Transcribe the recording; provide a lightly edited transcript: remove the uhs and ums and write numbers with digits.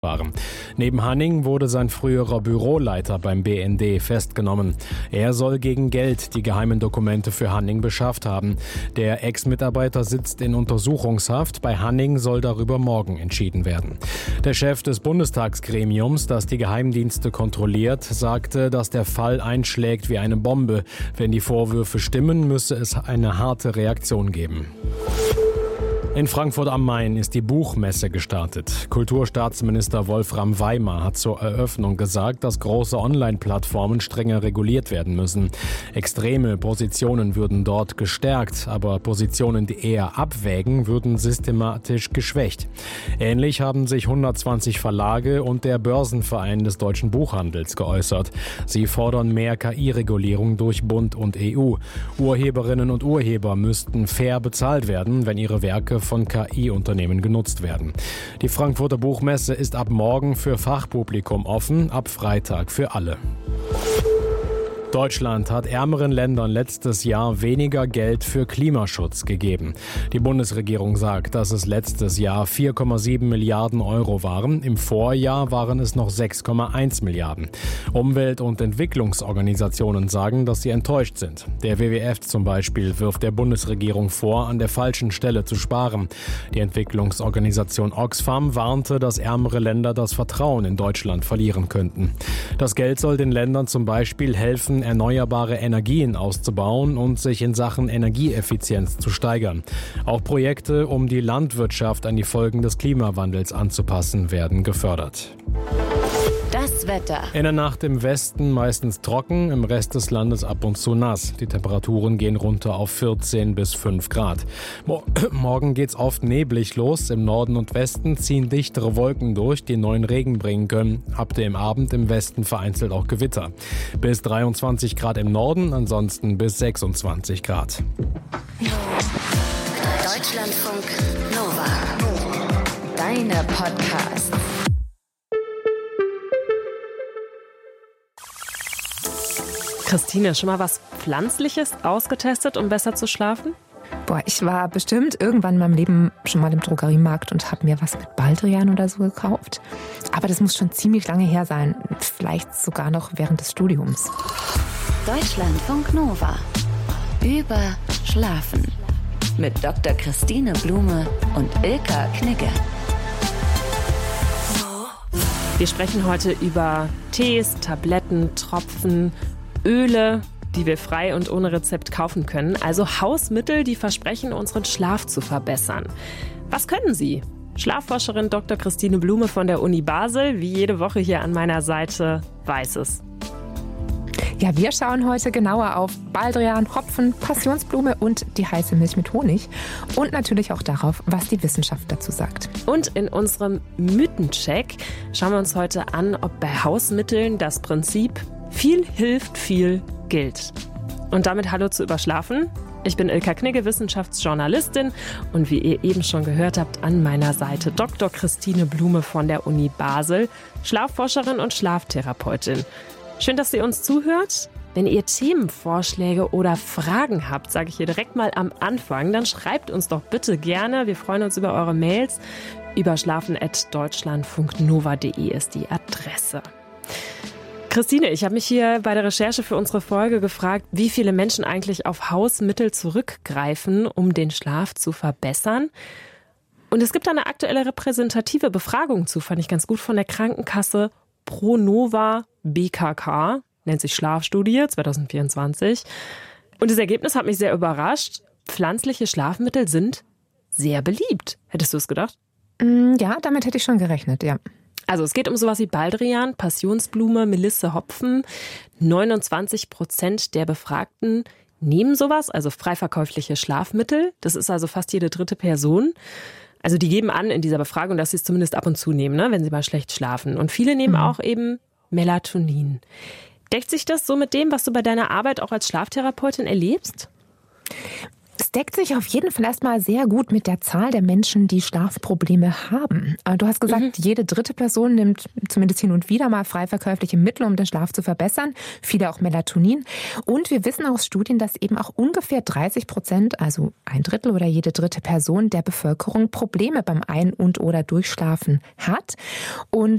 waren. Neben Hanning wurde sein früherer Büroleiter beim BND festgenommen. Er soll gegen Geld die geheimen Dokumente für Hanning beschafft haben. Der Ex-Mitarbeiter sitzt in Untersuchungshaft. Bei Hanning soll darüber morgen entschieden werden. Der Chef des Bundestagsgremiums, das die Geheimdienste kontrolliert, sagte, dass der Fall einschlägt wie eine Bombe. Wenn die Vorwürfe stimmen, müsse es eine harte Reaktion geben. In Frankfurt am Main ist die Buchmesse gestartet. Kulturstaatsminister Wolfram Weimar hat zur Eröffnung gesagt, dass große Online-Plattformen strenger reguliert werden müssen. Extreme Positionen würden dort gestärkt, aber Positionen, die eher abwägen, würden systematisch geschwächt. Ähnlich haben sich 120 Verlage und der Börsenverein des deutschen Buchhandels geäußert. Sie fordern mehr KI-Regulierung durch Bund und EU. Urheberinnen und Urheber müssten fair bezahlt werden, wenn ihre Werke von KI-Unternehmen genutzt werden. Die Frankfurter Buchmesse ist ab morgen für Fachpublikum offen, ab Freitag für alle. Deutschland hat ärmeren Ländern letztes Jahr weniger Geld für Klimaschutz gegeben. Die Bundesregierung sagt, dass es letztes Jahr 4,7 Milliarden Euro waren. Im Vorjahr waren es noch 6,1 Milliarden. Umwelt- und Entwicklungsorganisationen sagen, dass sie enttäuscht sind. Der WWF zum Beispiel wirft der Bundesregierung vor, an der falschen Stelle zu sparen. Die Entwicklungsorganisation Oxfam warnte, dass ärmere Länder das Vertrauen in Deutschland verlieren könnten. Das Geld soll den Ländern zum Beispiel helfen, erneuerbare Energien auszubauen und sich in Sachen Energieeffizienz zu steigern. Auch Projekte, um die Landwirtschaft an die Folgen des Klimawandels anzupassen, werden gefördert. Das Wetter. In der Nacht im Westen meistens trocken, im Rest des Landes ab und zu nass. Die Temperaturen gehen runter auf 14 bis 5 Grad. Morgen geht's oft neblig los. Im Norden und Westen ziehen dichtere Wolken durch, die neuen Regen bringen können. Ab dem Abend im Westen vereinzelt auch Gewitter. Bis 23 Grad im Norden, ansonsten bis 26 Grad. Deutschlandfunk Nova. Deine Podcasts. Christine, schon mal was Pflanzliches ausgetestet, um besser zu schlafen? Ich war bestimmt irgendwann in meinem Leben schon mal im Drogeriemarkt und habe mir was mit Baldrian oder so gekauft. Aber das muss schon ziemlich lange her sein. Vielleicht sogar noch während des Studiums. Deutschlandfunk Nova. Über Schlafen. Mit Dr. Christine Blume und Ilka Knigge. Wir sprechen heute über Tees, Tabletten, Tropfen, Öle, die wir frei und ohne Rezept kaufen können. Also Hausmittel, die versprechen, unseren Schlaf zu verbessern. Was können sie? Schlafforscherin Dr. Christine Blume von der Uni Basel, wie jede Woche hier an meiner Seite, weiß es. Ja, wir schauen heute genauer auf Baldrian, Hopfen, Passionsblume und die heiße Milch mit Honig. Und natürlich auch darauf, was die Wissenschaft dazu sagt. Und in unserem Mythencheck schauen wir uns heute an, ob bei Hausmitteln das Prinzip viel hilft, viel gilt. Und damit hallo zu Überschlafen. Ich bin Ilka Knigge, Wissenschaftsjournalistin und wie ihr eben schon gehört habt, an meiner Seite Dr. Christine Blume von der Uni Basel, Schlafforscherin und Schlaftherapeutin. Schön, dass ihr uns zuhört. Wenn ihr Themenvorschläge oder Fragen habt, sage ich hier direkt mal am Anfang, dann schreibt uns doch bitte gerne. Wir freuen uns über eure Mails. Überschlafen@deutschlandfunknova.de ist die Adresse. Christine, ich habe mich hier bei der Recherche für unsere Folge gefragt, wie viele Menschen eigentlich auf Hausmittel zurückgreifen, um den Schlaf zu verbessern. Und es gibt da eine aktuelle repräsentative Befragung zu, fand ich ganz gut, von der Krankenkasse Pronova BKK, nennt sich Schlafstudie 2024. Und das Ergebnis hat mich sehr überrascht. Pflanzliche Schlafmittel sind sehr beliebt. Hättest du es gedacht? Ja, damit hätte ich schon gerechnet, ja. Also es geht um sowas wie Baldrian, Passionsblume, Melisse, Hopfen. 29% der Befragten nehmen sowas, also frei verkäufliche Schlafmittel. Das ist also fast jede dritte Person. Also die geben an in dieser Befragung, dass sie es zumindest ab und zu nehmen, ne, wenn sie mal schlecht schlafen. Und viele nehmen auch eben Melatonin. Deckt sich das so mit dem, was du bei deiner Arbeit auch als Schlaftherapeutin erlebst? Es deckt sich auf jeden Fall erstmal sehr gut mit der Zahl der Menschen, die Schlafprobleme haben. Du hast gesagt, jede dritte Person nimmt zumindest hin und wieder mal frei verkäufliche Mittel, um den Schlaf zu verbessern. Viele auch Melatonin. Und wir wissen aus Studien, dass eben auch ungefähr 30%, also ein Drittel oder jede dritte Person der Bevölkerung Probleme beim Ein- und oder Durchschlafen hat. Und